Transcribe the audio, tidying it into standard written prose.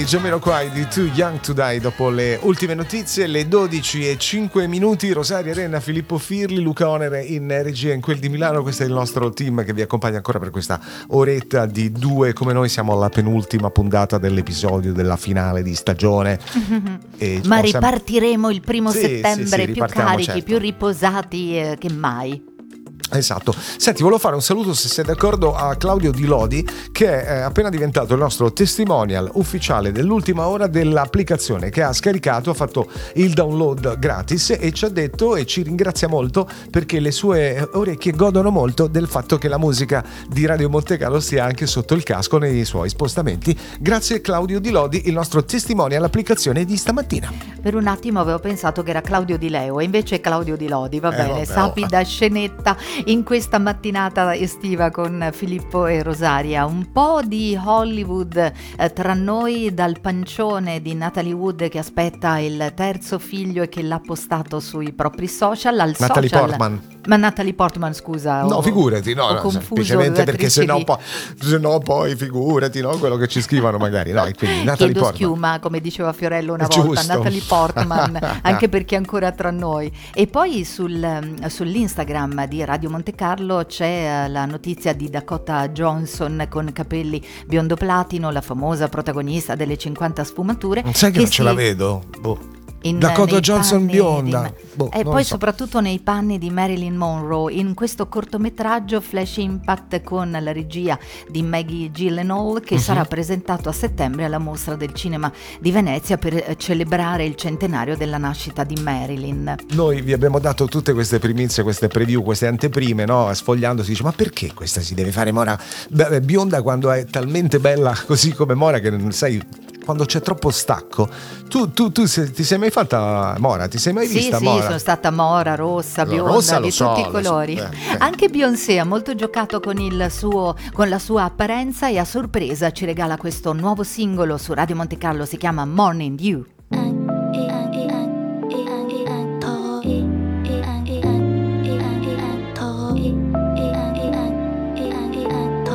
Jamiroquai di Too Young to Die. Dopo le ultime notizie, le 12:05, Rosaria Renna, Filippo Firli, Luca Onere in regia in quel di Milano. Questo è il nostro team che vi accompagna ancora per questa oretta di due. Come noi siamo alla penultima puntata dell'episodio della finale di stagione. Ma ripartiremo il primo settembre sì, più carichi, certo, più riposati che mai. Esatto. Senti, volevo fare un saluto, se sei d'accordo, a Claudio Di Lodi, che è appena diventato il nostro testimonial ufficiale dell'ultima ora dell'applicazione, che ha scaricato, ha fatto il download gratis e ci ha detto e ci ringrazia molto perché le sue orecchie godono molto del fatto che la musica di Radio Montecarlo sia anche sotto il casco nei suoi spostamenti. Grazie Claudio Di Lodi, il nostro testimonial all'applicazione di stamattina. Per un attimo avevo pensato che era Claudio Di Leo, invece è Claudio Di Lodi, va bene, sapida scenetta in questa mattinata estiva con Filippo e Rosaria. Un po' di Hollywood tra noi, dal pancione di Natalie Wood che aspetta il terzo figlio e che l'ha postato sui propri social, al Natalie social. Portman. Ma Natalie Portman, scusa. No, figurati, no, semplicemente perché se no poi figurati, no, quello che ci scrivono magari. No, quindi Natalie Portman. Schiuma, come diceva Fiorello una volta, Natalie Portman, anche perché è ancora tra noi. E poi sull'Instagram di Radio Monte Carlo c'è la notizia di Dakota Johnson con capelli biondo platino, la famosa protagonista delle 50 sfumature. Non sai che non ce la vedo? Dakota Johnson bionda e poi soprattutto nei panni di Marilyn Monroe in questo cortometraggio Flash Impact con la regia di Maggie Gyllenhaal, che sarà presentato a settembre alla Mostra del Cinema di Venezia per celebrare il centenario della nascita di Marilyn. Noi vi abbiamo dato tutte queste primizie, queste preview, queste anteprime, no? Sfogliando si dice: ma perché questa si deve fare Mora bionda quando è talmente bella così come Mora, che non sai, quando c'è troppo stacco. Tu ti sei mai fatta Mora? Ti sei mai vista Mora? Sì, sono stata Mora, rossa, bionda, rossa, di tutti i colori. Anche Beyoncé ha molto giocato con la sua apparenza e a sorpresa ci regala questo nuovo singolo su Radio Monte Carlo, si chiama Morning Dew.